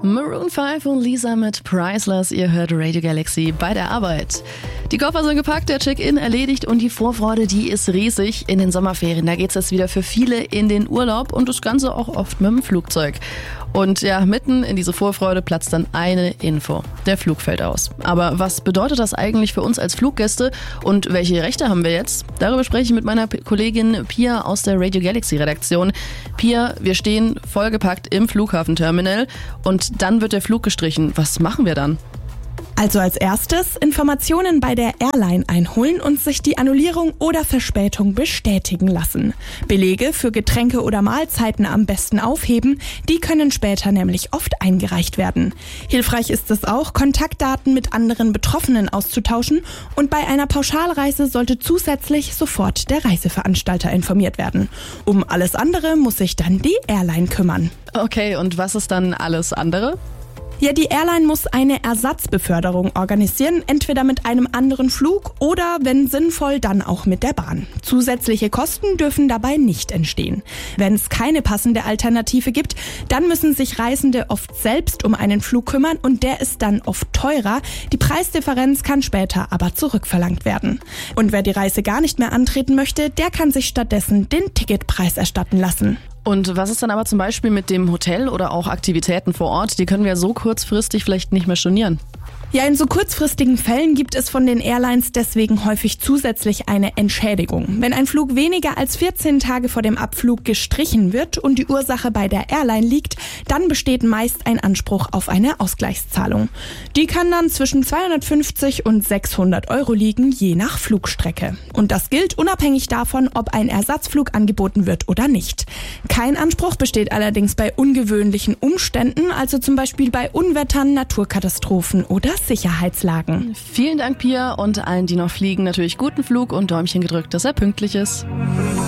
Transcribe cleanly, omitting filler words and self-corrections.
Maroon 5 und Lisa mit Priceless. Ihr hört Radio Galaxy bei der Arbeit. Die Koffer sind gepackt, der Check-in erledigt und die Vorfreude, die ist riesig. In den Sommerferien, da geht's jetzt wieder für viele in den Urlaub und das Ganze auch oft mit dem Flugzeug. Und ja, mitten in diese Vorfreude platzt dann eine Info. Der Flug fällt aus. Aber was bedeutet das eigentlich für uns als Fluggäste und welche Rechte haben wir jetzt? Darüber spreche ich mit meiner Kollegin Pia aus der Radio Galaxy Redaktion. Pia, wir stehen vollgepackt im Flughafenterminal und dann wird der Flug gestrichen. Was machen wir dann? Also als erstes Informationen bei der Airline einholen und sich die Annullierung oder Verspätung bestätigen lassen. Belege für Getränke oder Mahlzeiten am besten aufheben, die können später nämlich oft eingereicht werden. Hilfreich ist es auch, Kontaktdaten mit anderen Betroffenen auszutauschen und bei einer Pauschalreise sollte zusätzlich sofort der Reiseveranstalter informiert werden. Um alles andere muss sich dann die Airline kümmern. Okay, und was ist dann alles andere? Ja, die Airline muss eine Ersatzbeförderung organisieren, entweder mit einem anderen Flug oder, wenn sinnvoll, dann auch mit der Bahn. Zusätzliche Kosten dürfen dabei nicht entstehen. Wenn es keine passende Alternative gibt, dann müssen sich Reisende oft selbst um einen Flug kümmern und der ist dann oft teurer. Die Preisdifferenz kann später aber zurückverlangt werden. Und wer die Reise gar nicht mehr antreten möchte, der kann sich stattdessen den Ticketpreis erstatten lassen. Und was ist dann aber zum Beispiel mit dem Hotel oder auch Aktivitäten vor Ort? Die können wir so kurzfristig vielleicht nicht mehr stornieren. Ja, in so kurzfristigen Fällen gibt es von den Airlines deswegen häufig zusätzlich eine Entschädigung. Wenn ein Flug weniger als 14 Tage vor dem Abflug gestrichen wird und die Ursache bei der Airline liegt, dann besteht meist ein Anspruch auf eine Ausgleichszahlung. Die kann dann zwischen 250 und 600 Euro liegen, je nach Flugstrecke. Und das gilt unabhängig davon, ob ein Ersatzflug angeboten wird oder nicht. Kein Anspruch besteht allerdings bei ungewöhnlichen Umständen, also zum Beispiel bei Unwettern, Naturkatastrophen oder Sicherheitslagen. Vielen Dank, Pia, und allen, die noch fliegen, natürlich guten Flug und Däumchen gedrückt, dass er pünktlich ist.